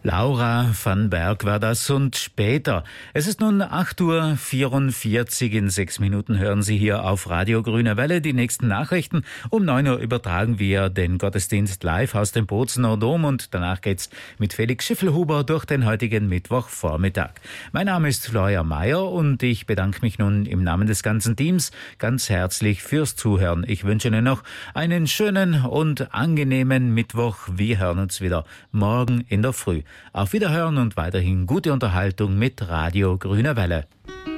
Laura van Berg war das und später. Es ist nun 8:44 Uhr. In 6 Minuten hören Sie hier auf Radio Grüne Welle die nächsten Nachrichten. Um 9 Uhr übertragen wir den Gottesdienst live aus dem Bozener Dom und danach geht's mit Felix Schiffelhuber durch den heutigen Mittwochvormittag. Mein Name ist Florian Mayer und ich bedanke mich nun im Namen des ganzen Teams ganz herzlich fürs Zuhören. Ich wünsche Ihnen noch einen schönen und angenehmen Mittwoch. Wir hören uns wieder morgen in der Früh. Auf Wiederhören und weiterhin gute Unterhaltung mit Radio Grüne Welle.